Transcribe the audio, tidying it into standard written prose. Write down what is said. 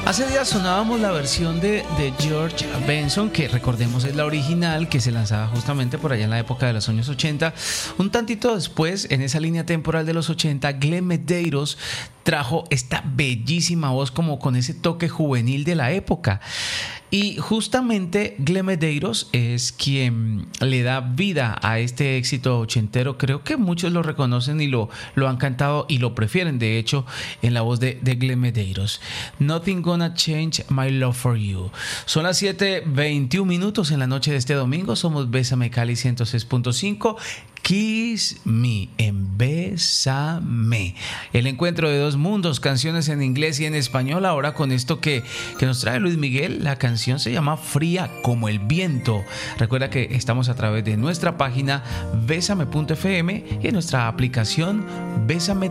Hace días sonábamos la versión de George Benson, que recordemos es la original, que se lanzaba justamente por allá en la época de los años 80. Un tantito después, en esa línea temporal de los 80, Glenn Medeiros trajo esta bellísima voz como con ese toque juvenil de la época. Y justamente Glenn Medeiros es quien le da vida a este éxito ochentero. Creo que muchos lo reconocen y lo han cantado y lo prefieren, de hecho, en la voz de Glenn Medeiros. Nothing Gonna Change My Love For You. Son las 7:21 en la noche de este domingo. Somos Bésame Cali 106.5. Kiss Me en Bésame. El encuentro de dos mundos, canciones en inglés y en español. Ahora con esto que nos trae Luis Miguel, la canción se llama Fría como el viento. Recuerda que estamos a través de nuestra página bésame.fm y en nuestra aplicación Bésame